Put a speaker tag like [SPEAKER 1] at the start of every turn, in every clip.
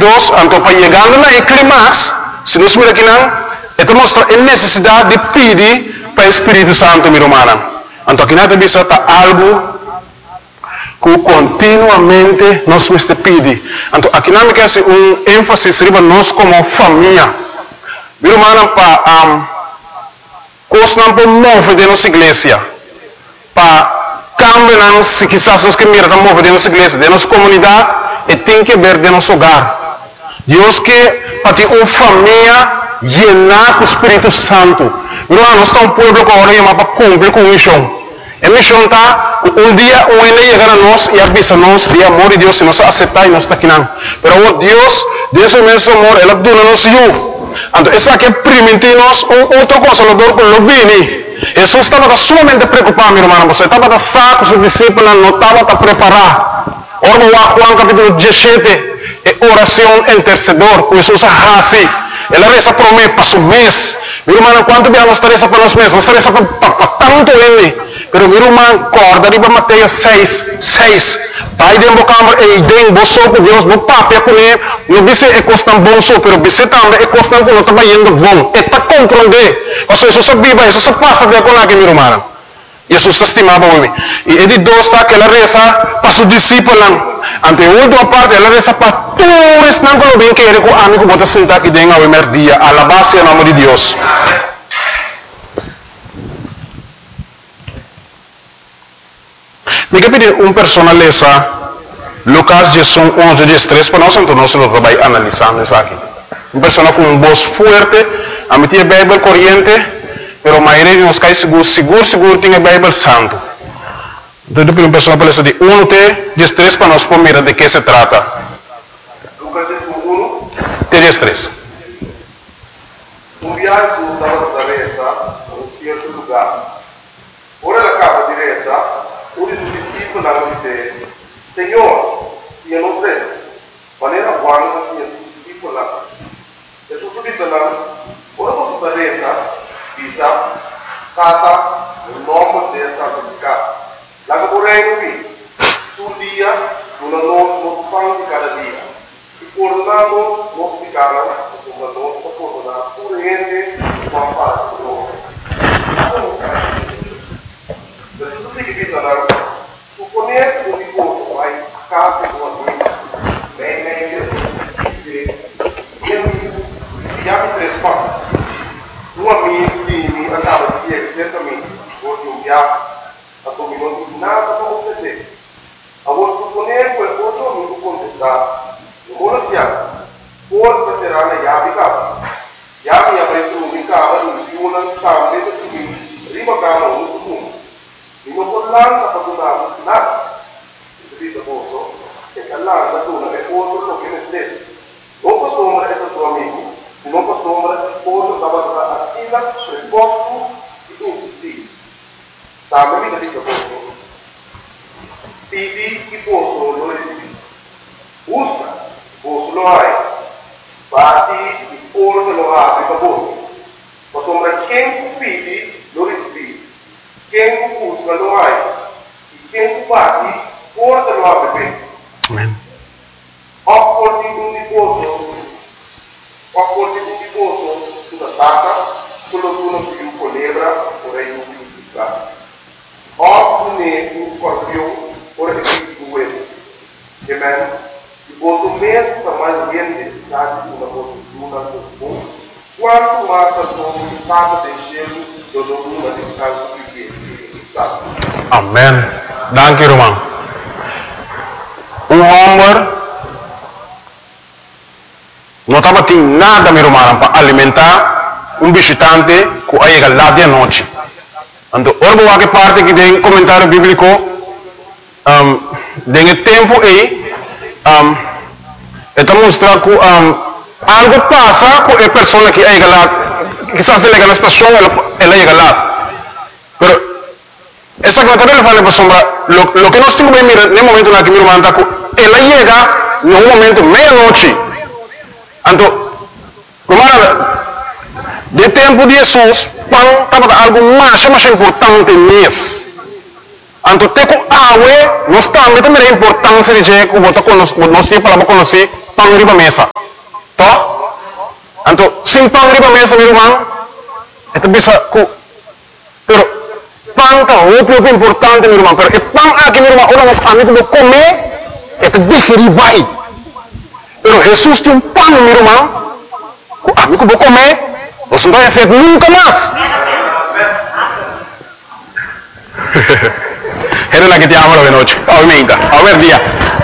[SPEAKER 1] 2, anto para llegando na clímax, se nós mira aqui não, então mostra a necessidade de pedir para o Espírito Santo, meu irmão. Anto aqui nada bisa tá algo que continuamente nós temos que pedir. Anto aqui não me quer ênfase riba nós como família. Meu irmão, para coisa não pode mover de nossa igreja, para cambiar se quizás nós que mira não mover de nossa igreja, de nossa comunidade, e tem que ver de nosso hogar. Deus que para ter uma família llenar com o Espírito Santo. Meu irmão, nós estamos um povo que agora chama para cumprir com a missão. A missão está, um dia um ele chegar a nós e avisa nós de amor de Deus, se nós aceitar e nós está aqui não. Pero Deus, Deus imenso amor, Ele dona nos eu. Então, esse aqui permite-nos outro consolador com o Lobini. Jesus estava sumamente preocupado, meu irmão. Você estava saco, seus discípulos não estavam preparar. Ora, Juan capítulo 17, é oração intercedor, com Jesus assim. Ela reza por mim, para o mês. Meu irmão, quanto bem nós reza para nós mesmos? Nós reza para tanto ele. Pero meu irmão, corda riba Mateus 6. Pai de embocambre e idem boso com Deus, no papel com ele, no bise é costan bom so, pero bise também é costan com não está indo bom. É para compreender. Ou seja, Jesus viva, Jesus passa de com aqui, meu irmão. Jesus estimava o homem. E ele dosa que ela reza para os discípulos. Ante a última parte, ela reza para todos não que bem que ele com amigo bota sentar aqui dentro ao primeiro dia, alabar-se o nome de Deus. Me quer pedir personaleza Lucas 11:13 para nós, então nós vamos analisando isso aqui. Persona com voz forte, a mim tinha Bíblia corrente, pero a maioria de nós cai seguro tem a Bíblia santo. Então eu pedir persona para essa de 1:13 para nós mirar de que se trata.
[SPEAKER 2] Lucas 1,
[SPEAKER 1] 13.
[SPEAKER 2] viaggio stava da retta a un certo lugar. Ora la capa di retta, uno dei discepoli disse: Signore, io non credo, ma era buono la mia discepoli. E tu disse ora posso da retta, dice, tata, un uomo deve santificare. La che vorrei qui, sul dia, una non fanno di cada dia. E tornando, non spiegare, come non tornare, pure niente, ma fare per loro. Per tutti che bisogna, supponere un ricordo, vai a casa con la vita, bene, chiami tre spazi. Un amico mi andava a dire certamente, oggi un viaggio, a come non dico nada come te. A voi supponere quel cosa non contestare. Non lo siamo. Forse sarà una chiave cava. Chiave avrete un cava, più una cava, prima cava un comune. In un collante ha fatto nada. Questo posto è che l'anda tu non è posto lo che ne stesso. Non posso ombra è tuo amico, non posso ombra posto stava a sila, risposto e insistì. Stava mi dice posto. Pidi che posso lo resisti. Usa, posso lo hai. Bati e forse lo apri per voi. Ma sembra quem pidi lo resisti. Quem usa lo hai. E quem bati forse lo apri bene.
[SPEAKER 1] Amen.
[SPEAKER 2] Opporti un tifoso sulla tacca, quello che uno più colebra, vorrei un più piccato. Oppure un scorpione, ora che più due. Amen. Il voto meno per mai niente, dati una voce giuna per voi. Quanto massa sono stata del cielo, dove una di calcio più piedi.
[SPEAKER 1] Amen. Danke, Roman. Homem não estava tendo nada, meu irmão, para alimentar visitante que chega lá de noite. Então, ora que parte que tem comentário bíblico, tem tempo aí, está mostrando que algo passa com a pessoa que chega lá, quizás chega na estação, ela chega lá. Mas, essa comentário ele fala para sombra, lo que nós temos que mirar no momento na que meu irmão está, ela chega no momento meia-noite. Então, de tempo de Jesus, quando estava algo mais importante nisso. Então, tem que água, nós também temos a importância de que nós temos para conhecer pang riba mesa. Toh? Anto, sin pang riba mesa, meu irmão, ito bisa ku. Pero, pang ka, hopi importante, meu irmão. Pero, pang aqui, meu irmão, orang kami tu comer, ito dihiribai. Pero, Jesus tem pang, meu irmão, ku kami ku comer, você não vai ser nunca mais. Era la que te amo la noche, aumenta, a ver día.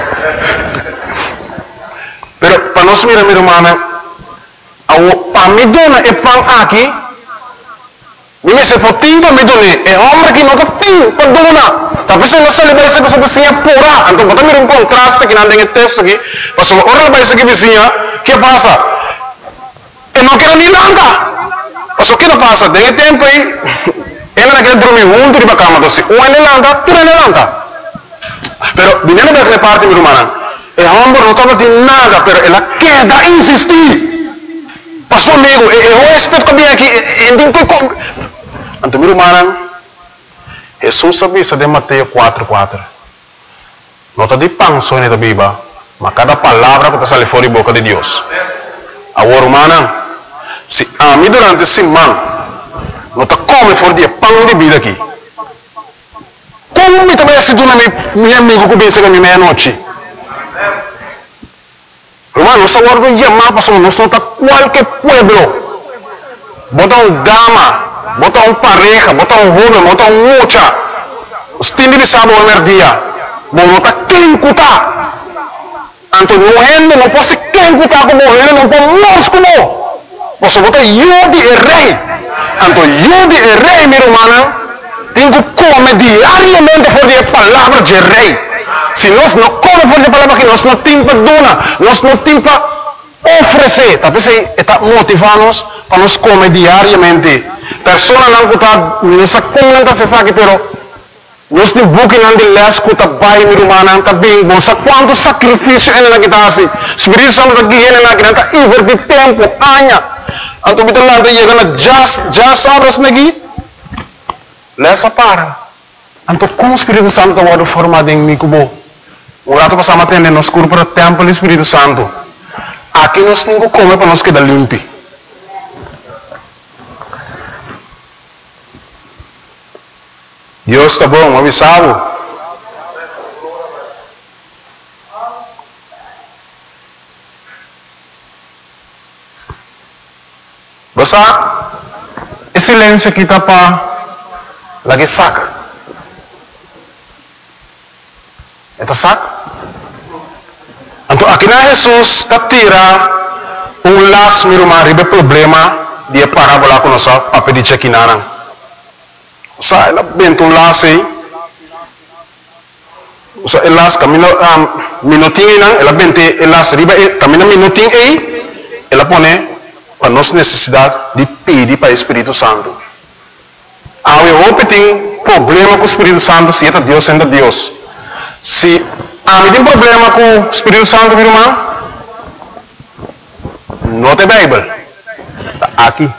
[SPEAKER 1] Pero para nós mira, meu irmão, para mim dona é pão aqui, me se potinho para me dona é homem que nunca tem para dona. Tapi se não se leva isso que vizinha pura, então bota mira contraste que não tem texto aqui, mas ora leva isso que vizinha, que passa? E não quero nem nada. Mas o que não passa? Tem tempo aí. Ela naquele dormir junto de cama doce. Um ele lanta, tu ele lanta. Pero viniendo daquela parte, meu irmão, o homem não estava de nada, pero ela queda insistir. Passou amigo, eu respeito que vem aqui, então meu irmão, Jesus sabia de Mateus 4:4. Não está de pão só na Bíblia, mas cada palavra que sai fora da boca de Deus. Agora, irmão, se a mim durante esse semana não está come fora de pão de vida aqui. Como me também se dona meu amigo que vem chegar meia-noite? Irmão, nós agora não chamar para nós não está qualquer pueblo. Bota dama, bota pareja, bota jovem, bota mocha. Os tem de sábado ao dia. Não está quem cutar. Anto não pode quem cutar como ele, não pode morrer como. Você bota eu de rei. Anto eu de rei, meu irmão, tenho que comer diariamente por a palavra de rei. Se nós não comemos por a palavra que nós não temos para donar, nós não temos para oferecer. Talvez está motivando-nos para nós comer diariamente. Pessoas não está, não se comenta se sabe, pero nós temos booking de les que está bem, meu irmão, está bem bom. Sabe quanto sacrifício ele não está assim? Espírito Santo está aqui, ele não está invertir tempo, anos. Anto kita lantai ya kana jas abras lagi lesa para anto com o Espírito Santo wado formado em mim kubo um rato passamos atendendo nos curso para o templo do Espírito Santo aqui nós temos que comer para nós quedar limpi Deus está bom, avisado. Basta, esse silêncio aqui está para lagi saca. Eta saca? Então, aqui na Jesus está tira laço, meu irmão, ribe problema de parábola com nossa papel de chequinana. Sa, ela bento laço aí. Sa, elas camino minutinho não, ela bente elas ribe camino minutinho aí, ela põe para nossa necessidade de pedir para o Espírito Santo. Há um tem problema com o Espírito Santo, se é Deus sendo Deus. Se há tem problema com o Espírito Santo, meu irmão, não tem Bíblia. Está aqui.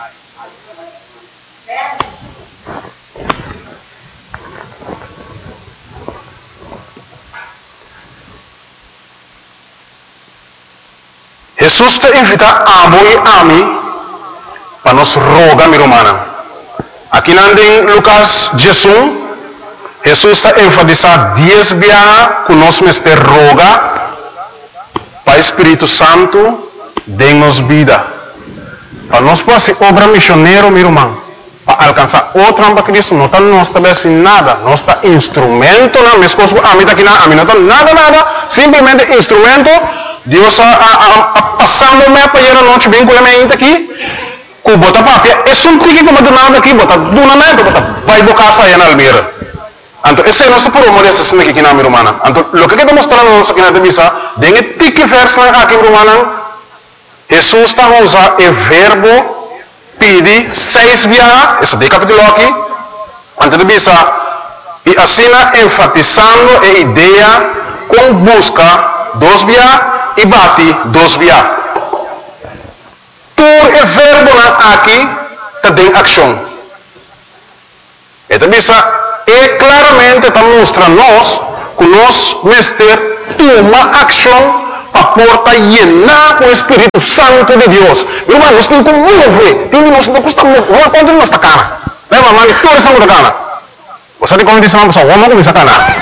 [SPEAKER 1] Jesus te invita a mim para nos rogar, meu irmão. Aqui em Lucas 16, Jesus está enfatizando 10 vezes que nós nos roga para o Espírito Santo dê-nos vida. Para nós fazer obra missionária, meu irmão. Para alcançar outra para Cristo, não está nós também sem nada. Nós está instrumento, não, minhas coisas, a mim não está nada, simplesmente instrumento. Deus passando me para ir a noite bem com a minha aqui, com bota papel, é só um tique que bota nada aqui, bota dunamento, bota vai bocar saia na almeira. Então esse é nosso promo dessa cena aqui na minha irmã. Então o que está mostrando nossa aqui na divisa, dengue tique verso aqui irmã, Jesus está usando o verbo pedir 6 vezes, esse de capítulo aqui, antes de divisa e assim enfatizando a ideia com busca 2 vezes e bate 2 vezes. Por o verbo aqui tem ação. Então, é claramente está mostrando nós que nós mestre toma ação a porta llena con el Espíritu Santo de Dios. Mi hermano, nos tiene que mover. Nos custa mover. ¿Cuánto nos está cana? Mamá, tú eres algo de cana. O sea, como dice la persona, vamos a comer cana.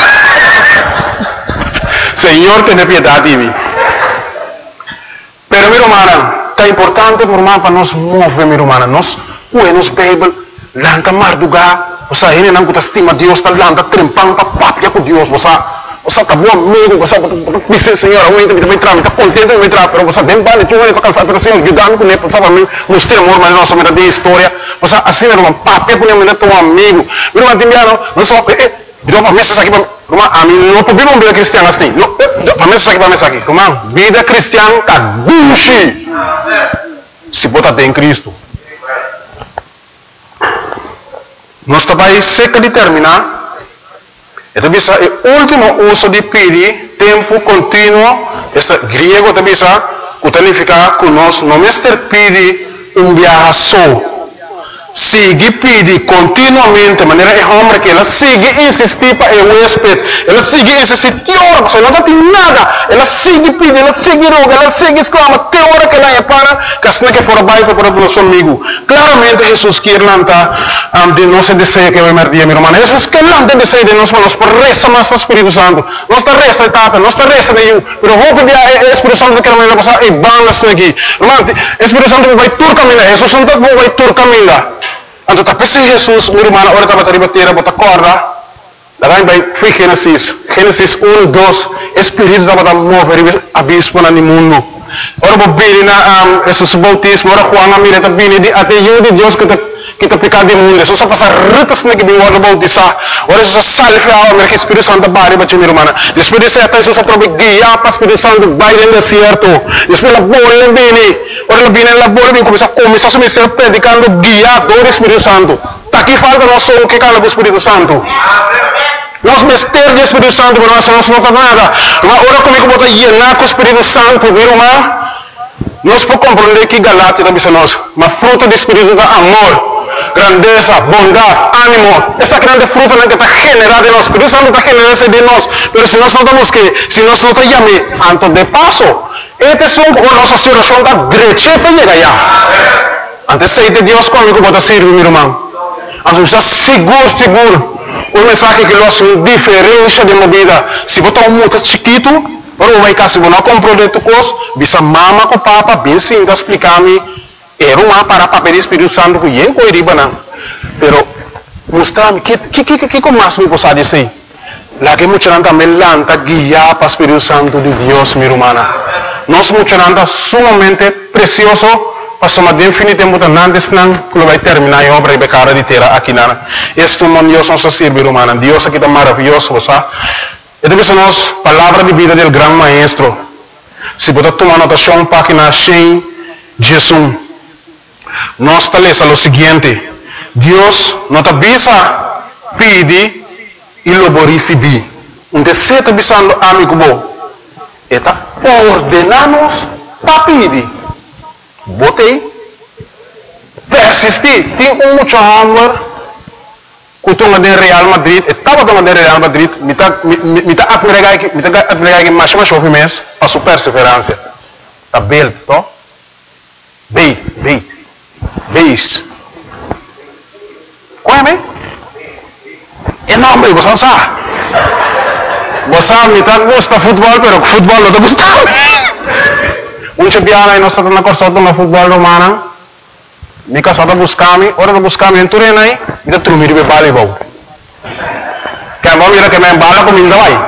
[SPEAKER 1] Señor, ten piedad de mí. Pero mi hermana, está importante para nos mover, mi hermana. Nos Bible, lanta marduga. O sea, ele não estima Deus, está lanta trempando, está papia com Deus. Você está bom amigo, você dice, Senhor, eu entro, me entrar, está contente, me entrar, pero você vem para tu para cansar, pero Senhor, ajudando com ele, para mim, nos temor, mas nossa mera de história. Você assim, meu irmão, papia com ele, teu amigo. Meu irmão, timbiano, não só, para mesa aqui, irmão, a mim não pode uma vida cristã assim. Para mesa aqui, irmão, vida cristã está duche. Se botar em Cristo. Nós também seca de terminar. Então, bisa o último uso de pedir tempo contínuo. Este griego também bisa que significa que nós não mestre pedir viaje só. Sigue pedir continuamente, de maneira é homem que ela sigue insistir para o huésped, ela sigue insistir, que hora, você não tem nada, ela sigue pedir, ela sigue roga, ela sigue exclama, que hora que ela é para, que assim que por baixo para o nosso amigo. Claramente Jesus quer lançar de nosso desejo que vai merdir, meu irmão. Jesus quer lançar desejo de nós, por resta nosso Espírito Santo, nossa resta etapa, nossa resta de eu, mas vou pedir ao Espírito Santo que ela vai passar e bandas aqui. Irmão, o Espírito Santo vai tur caminhar, Jesus não vai tur caminhar. Então, tapi si Jesus, meu irmão, ora estava a bater, bota corda. Daí vai Gênesis 1, 2, Espírito estava a mover abismo no mundo. Ora vou vir na Jesus bautismo, ora Juan a mira está vindo até de Deus que está pecado do mundo. Jesus passa retas na que vem ora bautizar. Ora Jesus salve a mira que Espírito Santo bate para meu irmão. Depois de ser até Jesus aprove guiar para Espírito Santo vai no deserto. Depois a bola vem. Ora vem na bola vem começar a seu ministério predicando guiado do Espírito Santo. Aqui falta nós somos que cala do Espírito Santo. Nós mistérios do Espírito Santo, mas nós não temos nada. Ora comigo bota llenar com o Espírito Santo, meu irmão. Nós podemos compreender que Galatia também nós, mas fruto do Espírito é amor, grandeza, bondade, ânimo. Essa grande fruta que está generada em nós. O Espírito Santo está generando de nós. Mas se nós não temos que, se nós não temos antes de passo, este é a nossa situação da direita para chegar lá. Antes de ser de Deus comigo bota servir, meu irmão. Antes de seguro. Um mensagem que nós uma diferença de vida. Se botar muito chiquito, ora vai cá, se você não comprou de tu coisa, bisa mama com papa, bem sim, explicar-me, era uma para papel do Espírito Santo que eu não iria não. Pero, mostrar-me, que mais me possa dizer? Lá que muita gente também lanta guiar para o Espírito Santo de Deus, minha irmã. Nós muita gente sumamente precioso, passamos definitivamente tempo antes que vai terminar a obra de cara de terra aqui na. Este mundo Deus nos serve, irmã. Deus aqui está maravilhoso, você. Então, nós, palavra de vida do grande maestro. Se você tomar anotação, página 100, Jesus. Nós estamos lendo o seguinte: Deus nos avisa, pede e logo receber. Então, se está avisando, amigo, está ordenando para pedir. Botei, persistir. Tem muito amor. Kutunga de Real Madrid, estava tomando de Real Madrid, me tá admirar que mais chove mês, a sua perseverança. Tá bem, to? Beis. Qual é, me? É nome, você não sabe. Você me tá gosta futebol, pero futebol não tá gostando. Champion nós estamos na corso do futebol romano. Mi casa buscami, ora buscami en Turenai, mi trumiri be bale bau. Kaya mira que me bala com minda vai.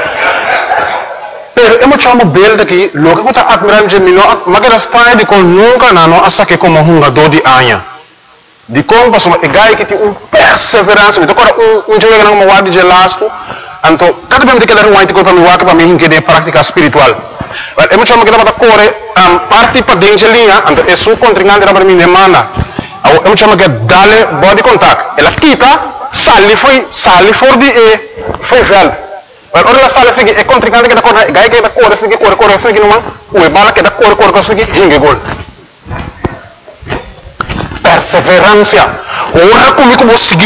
[SPEAKER 1] Pero eu chamo bel daqui, logo que tá admirando de mim, mas que está de com nunca não hasta que como jogador de anha. De como passou e gai que tem perseverança, me toca jogo não mo de lasco, anto cada vez que ele ruai te para me waka para me que de prática espiritual. Eu chamo que dá para correr parte para dentro de linha, anto é su contrincante para mim demanda. Eu chamo que dale body contact. Ela quita, sali for de foi velho. Ora ela sale seguir é contrincante que dá correr, gai que dá correr seguir numa, o bala que dá correr seguir hinge gol. Perseverança. Ora comigo vou seguir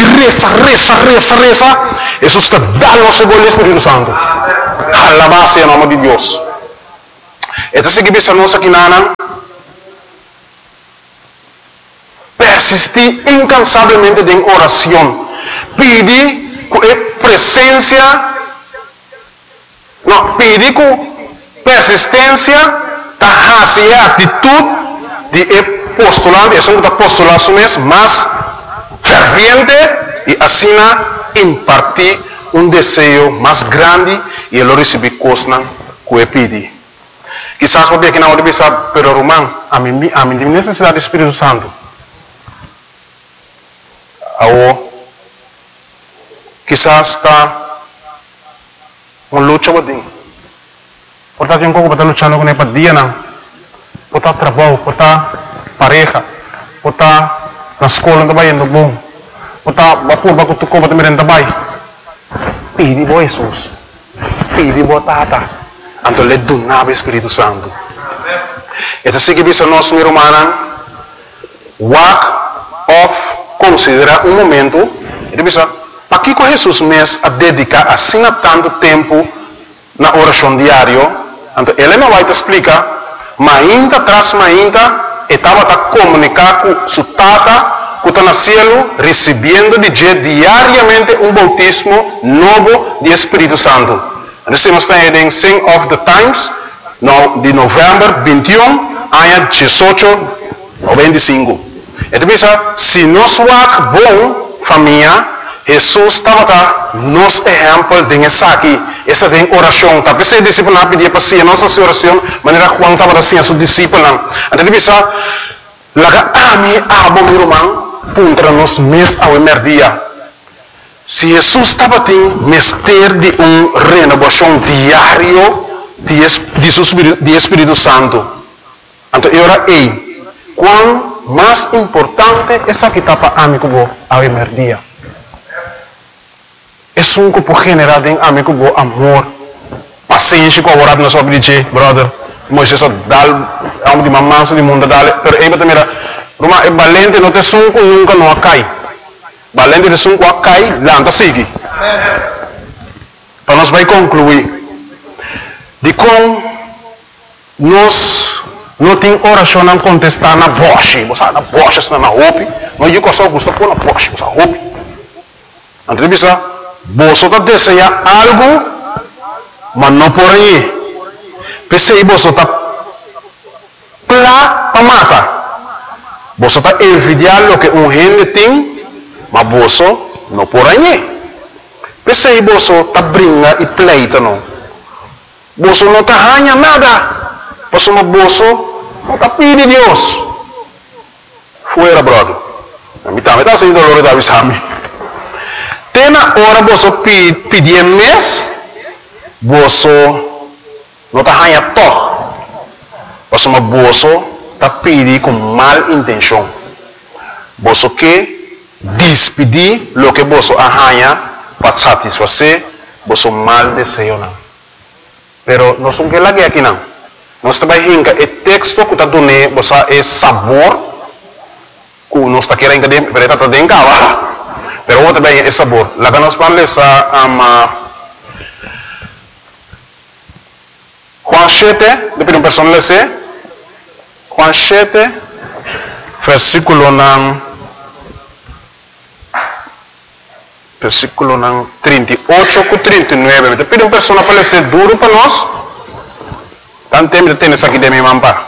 [SPEAKER 1] reza. Jesus está dando o seu gol Espírito Santo. Alabado seja o nome de Deus. Ito sige bisa nosa kinanang persistir incansablemente en oración. Pidi con presencia, no, pidi con persistencia, hacia actitud de postulante, es un apostolado más ferviente y así impartir un deseo más grande y el recibir cosas que pidi. Quizás porque aquí no debe estar, pero Román, a mí necesidad del Espíritu Santo. O quizás está una lucha con Dios. Por tanto, yo está luchando con el día, por estar trabajo, por estar pareja, por estar en la escuela, por estar vapor, por tu copa también também. Pidi vos Jesus, pidi vos Tata, anto le donava Espírito Santo. Então se que bisa nós mi romana, walk off, considera um momento, ele bisa, para que Jesus mesmo a dedicar assim a tanto tempo na oração diária, então ele não vai te explicar, mas ainda tras ainda estava a comunicar com sua Tata, que está no cielo, recebendo diariamente um bautismo novo de Espírito Santo. Nós estamos em Sing of the Times, de novembro 21, ano 18 ou 25. Então, se nós vamos bom, família, Jesus estava nos exemplo de aqui, essa tem oração. Tá pensando discípulo não pedia para si nossa oração, maneira Juan estava assim a seu discípulo. Então, bisa, laga ami abo mi romang, puntra nos mes ao dia. Se Jesus estava tendo mestre de renovação diário de Espírito Santo, então eu era quão mais importante essa que está para amigo ao dia. É um grupo general de amigo amor, paciência com a orada na sua vida, brother. Moisés dá de mamãe de mundo dale, pero aí também Roma é valente, não te sunco nunca não cai. Valente de sunco cai, lanta sigue. Então nós vai concluir de como nós não tem oração não contestar na voz, você na voz está na roupa, não eu só gosto pôr na voz, você roupa. Entrevista, você tá deseja algo, mas não por aí. Pensei você tá para matar. Você está envidiando o que gente tem, mas você não por aí. Pensei você está brincando e pleitando. Você não está ganhando nada. Você não está pedindo Deus. Fuera, brother. Me está sendo dolor da visão. Tem na hora você pedir mês, você não está ganhando todo. Você está pedindo com mal intenção. Você quer despedir o que você arranha para satisfazer você mal desejo. Pero nós não queremos aqui não. Nós trabalhamos com o texto que está dando você é sabor que nós está querendo que pero está dentro cava. Pero outro também é sabor. Lá que nós vamos ler Juan 7, depois uma pessoa lê Juan 7, versículo 38 com 39. Depois uma pessoa para ler duro para nós. Tanto tempo tem isso aqui de minha mampa.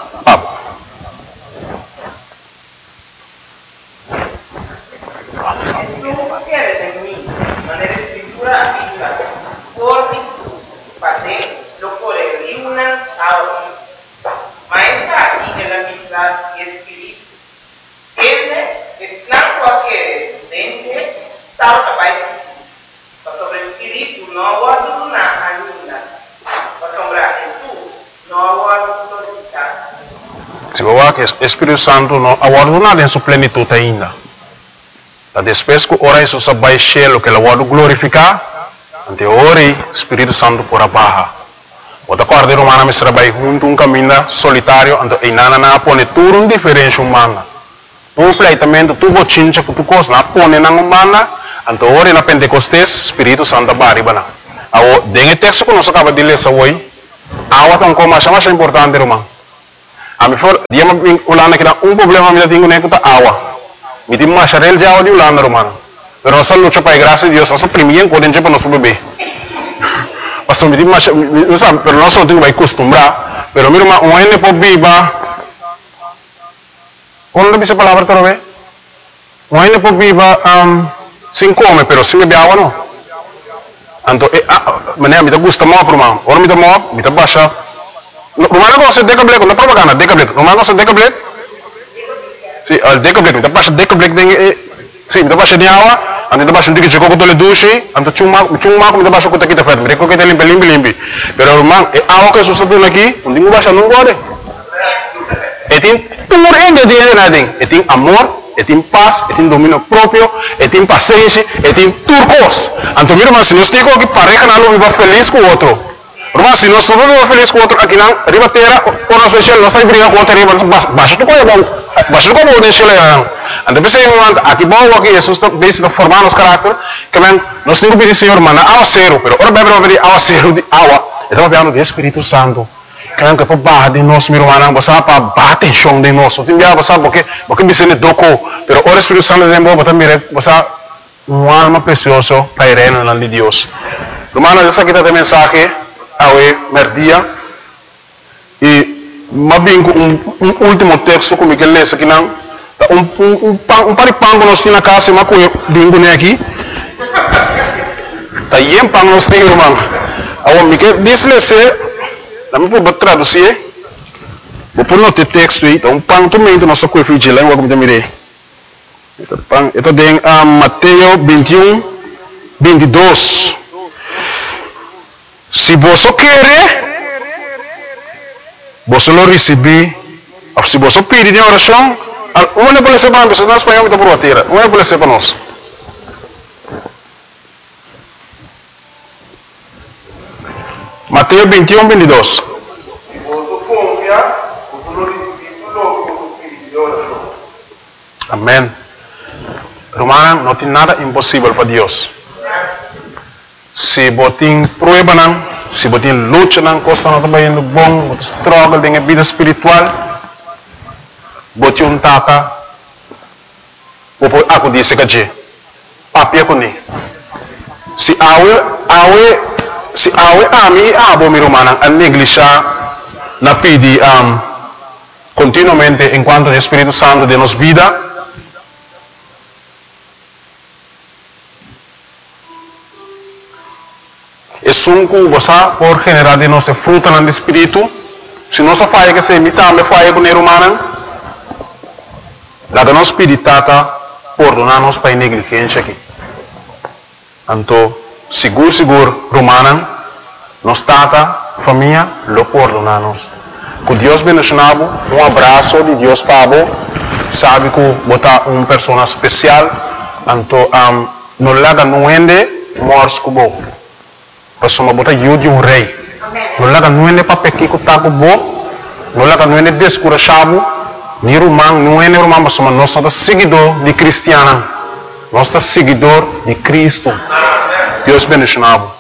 [SPEAKER 1] Se você quer que o Espírito Santo não aguarda em sua plenitude ainda. Depois que ora isso se vai cheio que ele vai glorificar, ante ora o Espírito Santo por abaixo. Outra quarta romana me trabalha junto um caminho solitário, ante e nana na pone tudo diferente humana. Um pleitamento tu bochincha que tu costa na pone na humana, ante ora na Pentecostes Espírito Santo bari bana. Ao den texto que nós acaba de ler hoje, Água tão como mais importante, irmão. A mim for, dia me ulana que problema me tenho nem com a água. Me tem mais real de água de ulana, irmão. Pero nossa luta para a graça de Deus, nossa primeira coisa para nosso bebê. Mas me tem mais, não sabe, pero nós não temos que acostumbrar. Pero meu irmão, um ano por viva. Quando dice palavra para ver? Um ano por viva, sem comer, pero sem beber água não. Então, mané, me gusta mais, irmão. Ora me dá mais, me dá baixa. Romano gosta de decablet, não propaganda, decablet. Romano gosta de decablet? Sim, decablet, me dá baixa decablet, sim, me dá baixa de água, ando dá baixa de coco tole duche, ando chuma, me dá baixa com taquita fat, me reco que limpe. Pero irmão, é água que susta tudo aqui, não tem baixa não gosta. E tem puro ingrediente nada, e tem amor. E tem paz, e tem domínio próprio, e tem paciência, e tem turcos. Então, meu irmão, se nós temos que pareja não viva feliz com o outro. Irmão, se nós não vivemos feliz com o outro, aqui não, riba terra, quando nós fechamos, nós estamos brigando com o outro, baixa do coisa bom, baixa do coisa bom, deixa ele. Então, pensei, aqui bom, aqui, Jesus está formando os caráter, que nós temos que pedir, Senhor, mano, água zero, pero ora bebe pedir água zero de água, estamos falando do Espírito Santo. Que para barra de nós, meu irmão, você para bater chão de nós. Tem dia você porque me sente doco, pero o Espírito Santo de Deus, você uma alma preciosa para ir na de Deus. Irmão, essa aqui tem mensagem ao merdia e mas bem último texto como que lê aqui não pang nós na casa, mas com bingo né aqui. Tá aí pang nós tem, irmão. Ao me que diz-lhe Dami po ba traduzir? Vou pôr no texto aí, então pang tumento nosso coifo de língua como também. Ito tem Mateus 21, 22. Se você quer, você lo receber. Se você pedir em oração, uma pode ser para nós, nós espanhol está por bater. Uma pode ser para nós. Mateus 21, 22. Amém. Romano, não tem nada impossível para Deus. Se você tem prueba, se você tem luta, coisa não está indo bom, você struggle com a vida espiritual, você um tata, você aku disse que papi aku ni. Se ami abo mi romana a negligenciar na pedi continuamente enquanto o Espírito Santo de nos vida. Es un cosa por generar de nossa fruta no espírito. Se nossa falha que se imita me falha com o humano, lá da nossa espiritata perdonar-nos para a negligência aqui. Então, seguro, romana, nos tata, família, lo perdonar-nos. Que Deus bendicionado, abraço de Deus para você, sabe que botar uma pessoa especial, então, não laga não ende, morre com você. Pasuma bota de rei. Não laga não ende para pequeno que tá com você, não laga não ende descurachado, nem romano, não ende romano, mas nós somos seguidor de cristiano, nós somos seguidor de Cristo. Deus bendicionado.